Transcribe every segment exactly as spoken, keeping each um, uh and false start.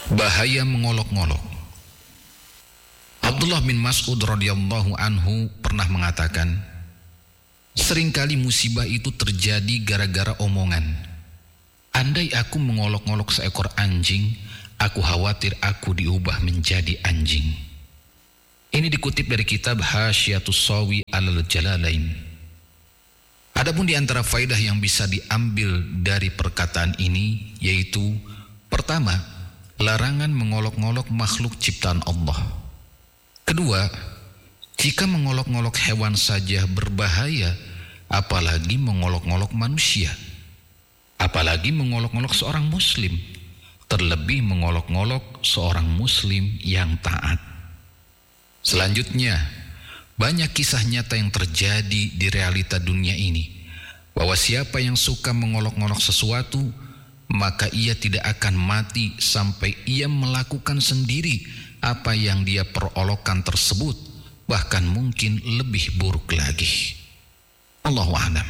Bahaya mengolok-ngolok. Abdullah bin Mas'ud radhiyallahu anhu pernah mengatakan, seringkali musibah itu terjadi gara-gara omongan. Andai aku mengolok-ngolok seekor anjing, aku khawatir aku diubah menjadi anjing. Ini dikutip dari kitab Hasyiatus Shawi alal Jalalain. Adapun di antara faidah yang bisa diambil dari perkataan ini, yaitu pertama, larangan mengolok-ngolok makhluk ciptaan Allah. Kedua, jika mengolok-ngolok hewan saja berbahaya, apalagi mengolok-ngolok manusia. Apalagi mengolok-ngolok seorang muslim, terlebih mengolok-ngolok seorang muslim yang taat. Selanjutnya, banyak kisah nyata yang terjadi di realita dunia ini, bahwa siapa yang suka mengolok-ngolok sesuatu, maka ia tidak akan mati sampai ia melakukan sendiri apa yang dia perolokkan tersebut, bahkan mungkin lebih buruk lagi. Allahu a'lam.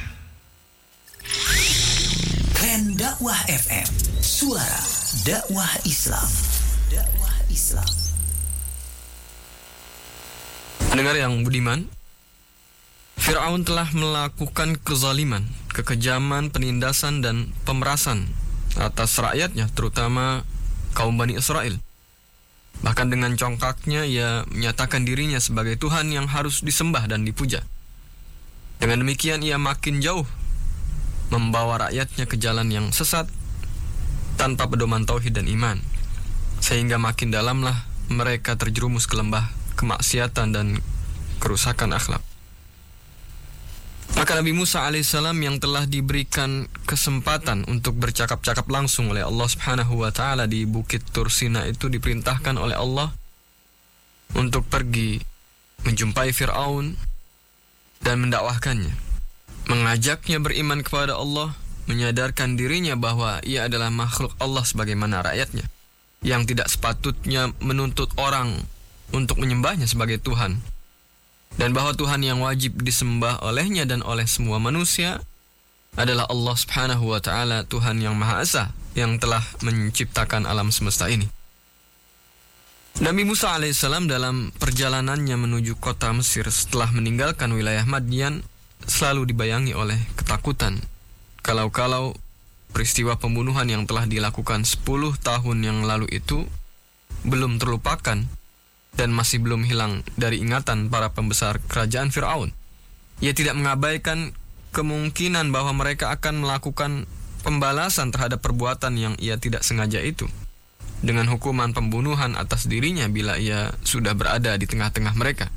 Klan Dakwah F M, suara dakwah Islam. Dakwah Islam. Pendengar yang budiman, Fir'aun telah melakukan kezaliman, kekejaman, penindasan dan pemerasan atas rakyatnya, terutama kaum Bani Israel. Bahkan dengan congkaknya ia menyatakan dirinya sebagai Tuhan yang harus disembah dan dipuja. Dengan demikian ia makin jauh membawa rakyatnya ke jalan yang sesat tanpa pedoman tauhid dan iman, sehingga makin dalamlah mereka terjerumus ke lembah kemaksiatan dan kerusakan akhlak. Maka Nabi Musa alaihissalam yang telah diberikan kesempatan untuk bercakap-cakap langsung oleh Allah subhanahu wa ta'ala di Bukit Tur Sina itu diperintahkan oleh Allah untuk pergi menjumpai Fir'aun dan mendakwahkannya, mengajaknya beriman kepada Allah, menyadarkan dirinya bahwa ia adalah makhluk Allah sebagaimana rakyatnya, yang tidak sepatutnya menuntut orang untuk menyembahnya sebagai Tuhan, dan bahwa Tuhan yang wajib disembah olehnya dan oleh semua manusia adalah Allah subhanahu wa ta'ala, Tuhan yang Maha Esa, yang telah menciptakan alam semesta ini. Nabi Musa alaihissalam dalam perjalanannya menuju kota Mesir setelah meninggalkan wilayah Madian selalu dibayangi oleh ketakutan, kalau-kalau peristiwa pembunuhan yang telah dilakukan sepuluh tahun yang lalu itu belum terlupakan dan masih belum hilang dari ingatan para pembesar kerajaan Fir'aun. Ia tidak mengabaikan kemungkinan bahwa mereka akan melakukan pembalasan terhadap perbuatan yang ia tidak sengaja itu, dengan hukuman pembunuhan atas dirinya bila ia sudah berada di tengah-tengah mereka.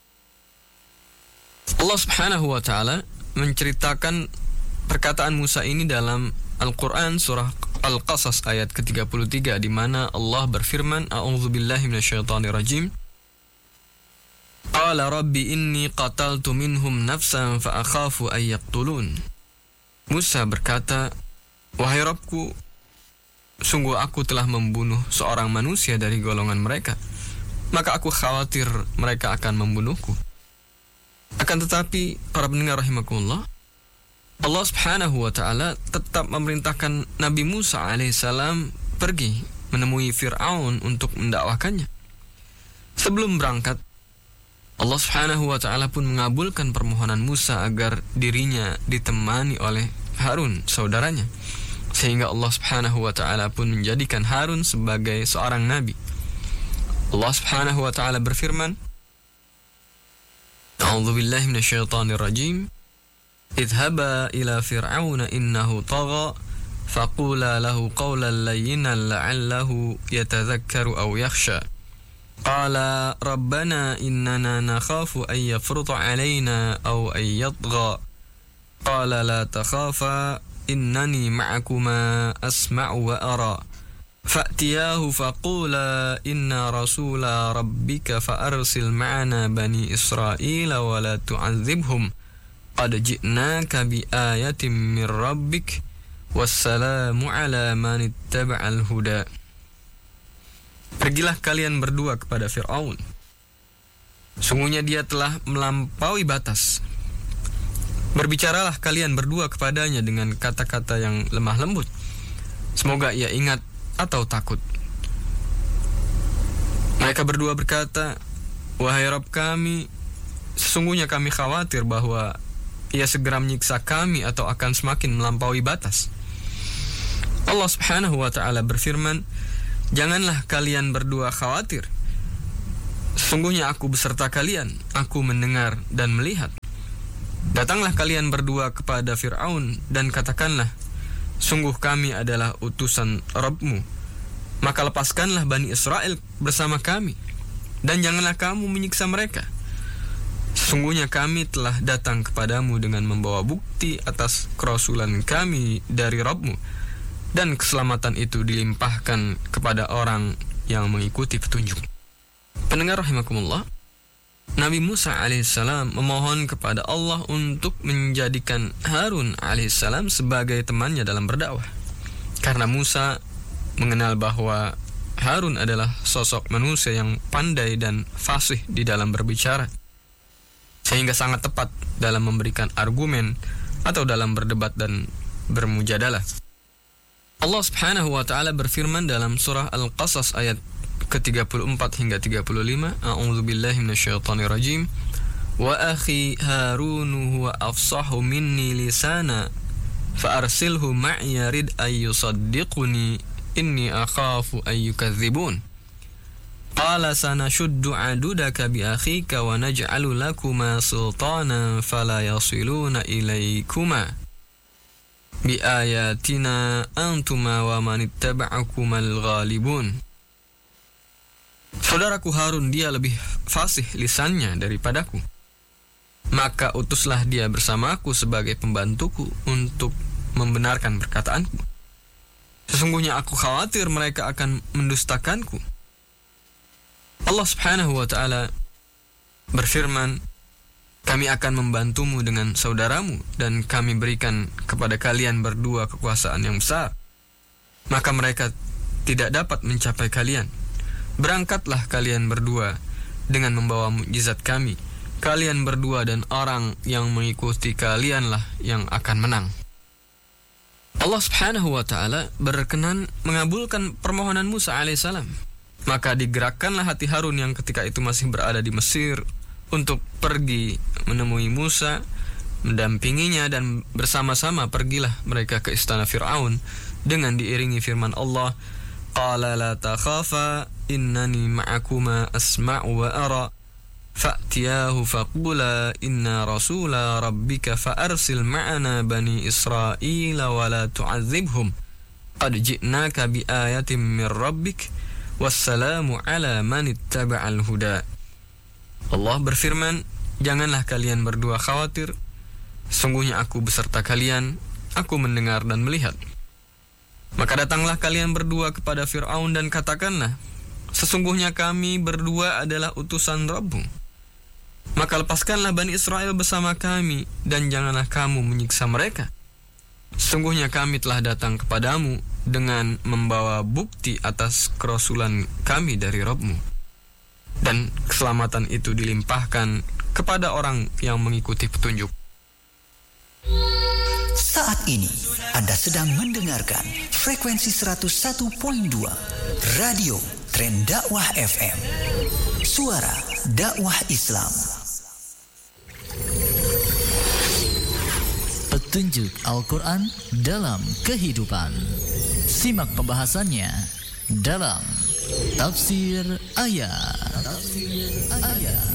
Allah subhanahu wa ta'ala menceritakan perkataan Musa ini dalam Al-Quran surah Al-Qasas ayat ke tiga puluh tiga, di mana Allah berfirman, A'udzubillahi minasyaitonirrajim. Qala rabbi inni qataltu minhum nafsan fa akhafu ay yaqtulun. Musa berkata, wahai Rabbku, sungguh aku telah membunuh seorang manusia dari golongan mereka, maka aku khawatir mereka akan membunuhku. Akan tetapi, para pendengar rahimakumullah, Allah subhanahu wa ta'ala tetap memerintahkan Nabi Musa alaihissalam pergi menemui Fir'aun untuk mendakwahkannya. Sebelum berangkat, Allah subhanahu wa ta'ala pun mengabulkan permohonan Musa agar dirinya ditemani oleh Harun, saudaranya, sehingga Allah subhanahu wa ta'ala pun menjadikan Harun sebagai seorang nabi. Allah subhanahu wa ta'ala berfirman, A'udzubillahi minasyaitonirrajim. Idhaba ila fir'auna innahu tagha faqula lahu qawlan layyinan la'allahu yatadhakkaru aw yakhsha. Qala rabbana innana nakhafu an yafruta 'alaina aw an yatgha. Qala la takhafa innani ma'akuma asma'u wa ara. Fa'tiyahu faqula inna rasula rabbika fa'arsil ma'ana bani Israila wa la tu'adzibhum. Qad ji'naka bi ayatin min rabbik wassalamu ala man ittaba'al huda. Pergilah kalian berdua kepada Fir'aun. Sungguhnya dia telah melampaui batas. Berbicaralah kalian berdua kepadanya dengan kata-kata yang lemah lembut. Semoga ia ingat atau takut. Mereka berdua berkata, "Wahai Rabb kami, sesungguhnya kami khawatir bahwa Ia segera menyiksa kami atau akan semakin melampaui batas." Allah Subhanahu wa ta'ala berfirman, "Janganlah kalian berdua khawatir. Sesungguhnya aku beserta kalian, aku mendengar dan melihat. Datanglah kalian berdua kepada Fir'aun dan katakanlah, sungguh kami adalah utusan Rabbmu. Maka lepaskanlah Bani Israel bersama kami, dan janganlah kamu menyiksa mereka. Sesungguhnya kami telah datang kepadamu dengan membawa bukti atas kerasulan kami dari Rabbmu, dan keselamatan itu dilimpahkan kepada orang yang mengikuti petunjuk." Pendengar rahimakumullah, Nabi Musa alaihissalam memohon kepada Allah untuk menjadikan Harun alaihissalam sebagai temannya dalam berdakwah, karena Musa mengenal bahwa Harun adalah sosok manusia yang pandai dan fasih di dalam berbicara, sehingga sangat tepat dalam memberikan argumen atau dalam berdebat dan bermujadalah. Allah Subhanahu wa ta'ala berfirman dalam surah Al-Qasas ayat ke tiga puluh empat hingga tiga puluh lima, A'udzubillahi minasyaitonirrajim. "Wa akhi Harun huwa afsahu minni lisana fa arsilhu ma'iya rid ay yusaddiquni inni akhafu ay yukadzibun. Qala sanashuddu 'adudaka bi akhika wa naj'alu lakuma sultanan fala yasiluna ilaykuma bi ayatina antuma wa manittaba'akumal ghalibun." Saudaraku Harun, dia lebih fasih lisannya daripadaku. Maka utuslah dia bersamaku sebagai pembantuku untuk membenarkan perkataanku. Sesungguhnya aku khawatir mereka akan mendustakanku. Allah Subhanahu wa ta'ala berfirman, "Kami akan membantumu dengan saudaramu, dan kami berikan kepada kalian berdua kekuasaan yang besar. Maka mereka tidak dapat mencapai kalian. Berangkatlah kalian berdua dengan membawa mukjizat kami. Kalian berdua dan orang yang mengikuti kalianlah yang akan menang." Allah Subhanahu wa ta'ala berkenan mengabulkan permohonan Musa alaihissalam. Maka digerakkanlah hati Harun yang ketika itu masih berada di Mesir untuk pergi menemui Musa, mendampinginya, dan bersama-sama pergilah mereka ke istana Fir'aun dengan diiringi firman Allah, "Qala la takhafa innani ma'akuma asma'u wa ara fa'tiyahu faqula inna rasula rabbika fa'arsil ma'ana bani Israila wa la tu'adzibhum qad ji'naka bi ayatin min rabbik wassalamu ala man ittaba'al huda." Allah berfirman, "Janganlah kalian berdua khawatir, sungguhnya aku beserta kalian, aku mendengar dan melihat." Maka datanglah kalian berdua kepada Fir'aun dan katakanlah, "Sesungguhnya kami berdua adalah utusan Rabbmu. Maka lepaskanlah Bani Israel bersama kami, dan janganlah kamu menyiksa mereka. Sesungguhnya kami telah datang kepadamu dengan membawa bukti atas kerasulan kami dari Rabbmu, dan keselamatan itu dilimpahkan kepada orang yang mengikuti petunjuk." Saat ini Anda sedang mendengarkan frekuensi seratus satu koma dua Radio Tren Dakwah F M, suara dakwah Islam. Petunjuk Al-Quran dalam kehidupan. Simak pembahasannya dalam Tafsir Ayat. Tafsir Ayat.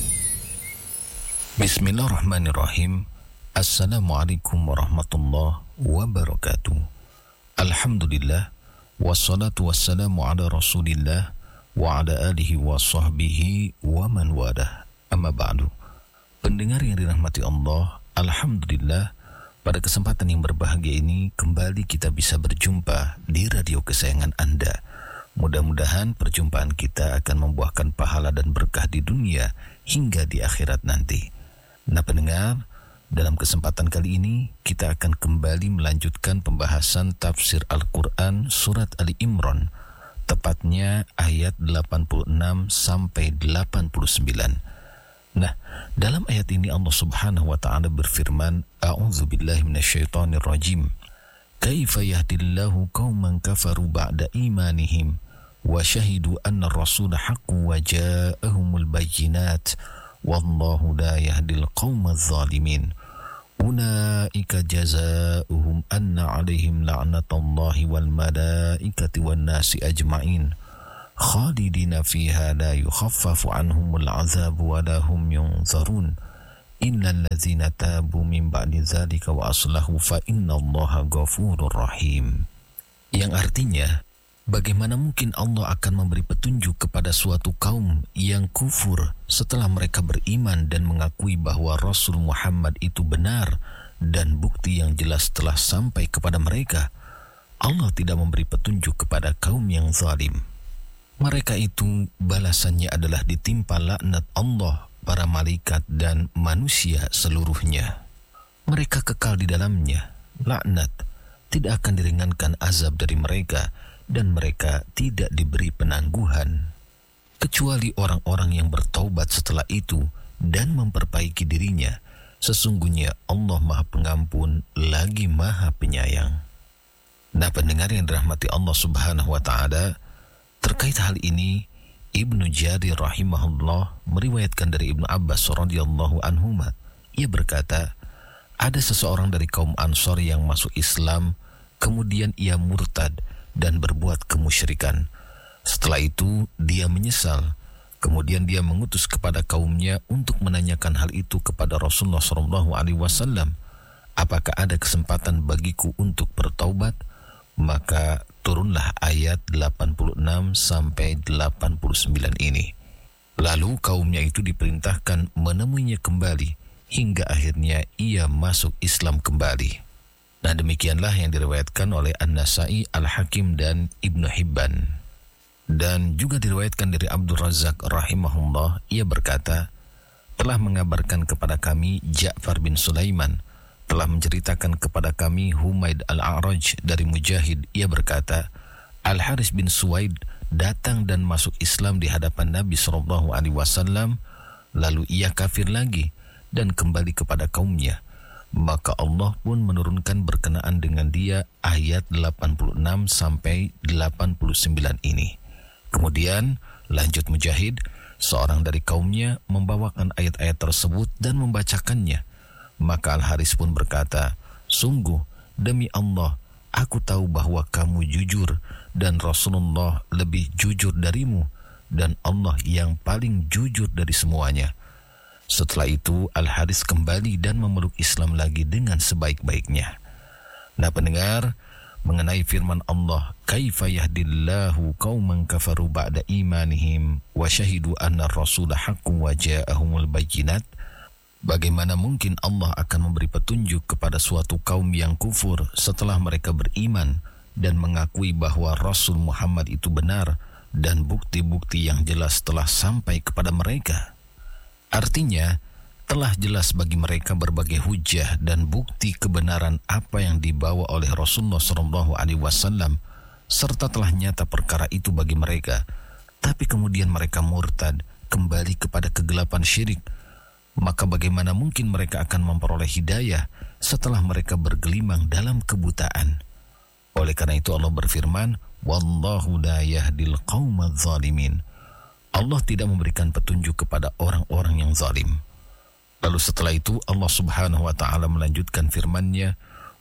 Bismillahirrahmanirrahim. Assalamualaikum warahmatullahi wabarakatuh. Alhamdulillah, wassalatu wassalamu ala rasulillah wa ala alihi wa sahbihi wa man wadah. Amma ba'du. Pendengar yang dirahmati Allah, alhamdulillah, pada kesempatan yang berbahagia ini kembali kita bisa berjumpa di radio kesayangan Anda. Mudah-mudahan perjumpaan kita akan membuahkan pahala dan berkah di dunia hingga di akhirat nanti. Nah pendengar, dalam kesempatan kali ini kita akan kembali melanjutkan pembahasan tafsir Al-Quran surat Ali Imran, tepatnya ayat delapan puluh enam sampai delapan puluh sembilan. Nah, dalam ayat ini Allah Subhanahu wa ta'ala berfirman, A'udzubillahi minasyaitonirrajim. Kaifa yahdillahu qauman kafaru ba'da imanihim وشهدوا أن الرسول حق وجاءهم البينات والله لا يهدي القوم الظالمين أولئك جزاؤهم أن عليهم لعنة الله والملائكة والناس أجمعين خالدين فيها لا يخفف عنهم العذاب ولا هم ينظرون إلا الذين تابوا من بعد ذلك وأصلحوا فإن الله غفور رحيم. Yang artinya, bagaimana mungkin Allah akan memberi petunjuk kepada suatu kaum yang kufur setelah mereka beriman dan mengakui bahwa Rasul Muhammad itu benar dan bukti yang jelas telah sampai kepada mereka? Allah tidak memberi petunjuk kepada kaum yang zalim. Mereka itu balasannya adalah ditimpa laknat Allah, para malaikat dan manusia seluruhnya. Mereka kekal di dalamnya. Laknat tidak akan diringankan azab dari mereka dan mereka tidak diberi penangguhan kecuali orang-orang yang bertaubat setelah itu dan memperbaiki dirinya. Sesungguhnya Allah Maha Pengampun lagi Maha Penyayang. Nah, pendengar yang dirahmati Allah Subhanahu wa taala, terkait hal ini Ibnu Jarir rahimahullah meriwayatkan dari Ibnu Abbas radhiyallahu anhuma. Ia berkata, ada seseorang dari kaum Ansor yang masuk Islam, kemudian ia murtad dan berbuat kemusyrikan. Setelah itu dia menyesal. Kemudian dia mengutus kepada kaumnya untuk menanyakan hal itu kepada Rasulullah shallallahu alaihi wasallam. Apakah ada kesempatan bagiku untuk bertaubat? Maka turunlah ayat delapan puluh enam sampai delapan puluh sembilan ini. Lalu kaumnya itu diperintahkan menemuinya kembali hingga akhirnya ia masuk Islam kembali. Nah, demikianlah yang diriwayatkan oleh An-Nasai, Al-Hakim dan Ibnu Hibban. Dan juga diriwayatkan dari Abdul Razak rahimahullah, ia berkata, telah mengabarkan kepada kami Ja'far bin Sulaiman, telah menceritakan kepada kami Humaid Al-A'raj dari Mujahid. Ia berkata, Al-Haris bin Suwaid datang dan masuk Islam di hadapan Nabi shallallahu alaihi wasallam, lalu ia kafir lagi dan kembali kepada kaumnya. Maka Allah pun menurunkan berkenaan dengan dia ayat delapan puluh enam sampai delapan puluh sembilan ini. Kemudian lanjut Mujahid, seorang dari kaumnya membawakan ayat-ayat tersebut dan membacakannya. Maka Al-Haris pun berkata, sungguh demi Allah, aku tahu bahwa kamu jujur dan Rasulullah lebih jujur darimu dan Allah yang paling jujur dari semuanya. Setelah itu Al-Haris kembali dan memeluk Islam lagi dengan sebaik-baiknya. Nah, pendengar, mengenai firman Allah, kaifa yahdillahu qauman kafaru ba'da imanihim wa syahidu anna ar-rasula haqqun wa ja'ahumul bayyinat. Bagaimana mungkin Allah akan memberi petunjuk kepada suatu kaum yang kufur setelah mereka beriman dan mengakui bahwa Rasul Muhammad itu benar dan bukti-bukti yang jelas telah sampai kepada mereka? Artinya, telah jelas bagi mereka berbagai hujah dan bukti kebenaran apa yang dibawa oleh Rasulullah shallallahu alaihi wasallam, serta telah nyata perkara itu bagi mereka. Tapi kemudian mereka murtad, kembali kepada kegelapan syirik. Maka bagaimana mungkin mereka akan memperoleh hidayah setelah mereka bergelimang dalam kebutaan? Oleh karena itu Allah berfirman, wallahu la yahdil qaumadz zalimin. Allah tidak memberikan petunjuk kepada orang-orang yang zalim. Lalu setelah itu Allah Subhanahu wa taala melanjutkan firman-Nya,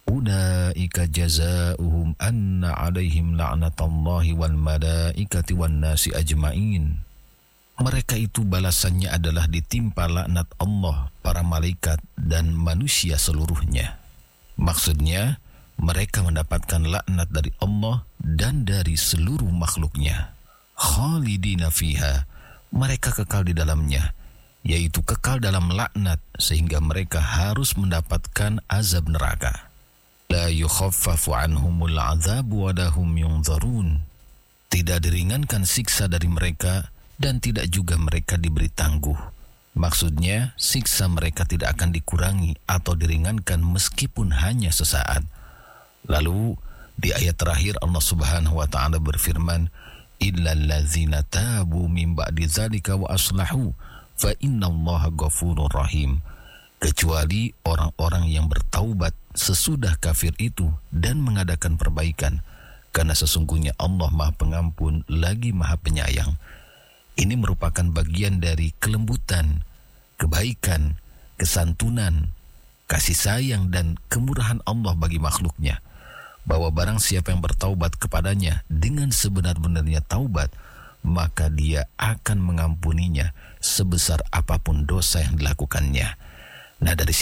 ulaika jazaohum anna 'alaihim la'natullahi wal malaikati wan nasi ajmain. Mereka itu balasannya adalah ditimpa laknat Allah, para malaikat dan manusia seluruhnya. Maksudnya, mereka mendapatkan laknat dari Allah dan dari seluruh makhluknya. Khalidina fiha, mereka kekal di dalamnya, yaitu kekal dalam laknat sehingga mereka harus mendapatkan azab neraka. La yukhaffafu anhumul azabu wa lahum yunzarun. Tidak diringankan siksa dari mereka dan tidak juga mereka diberi tangguh. Maksudnya, siksa mereka tidak akan dikurangi atau diringankan meskipun hanya sesaat. Lalu, di ayat terakhir Allah Subhanahu wa taala berfirman, illal ladzina tabu min ba'di dzalika wa aslahu fa innallaha ghafurur rahim. Kecuali orang-orang yang bertaubat sesudah kafir itu dan mengadakan perbaikan, karena sesungguhnya Allah Maha Pengampun lagi Maha Penyayang. Ini merupakan bagian dari kelembutan, kebaikan, kesantunan, kasih sayang dan kemurahan Allah bagi makhluknya, bahwa barang siapa yang bertaubat kepadanya dengan sebenar-benarnya taubat, maka Dia akan mengampuninya sebesar apapun dosa yang dilakukannya. Nah, dari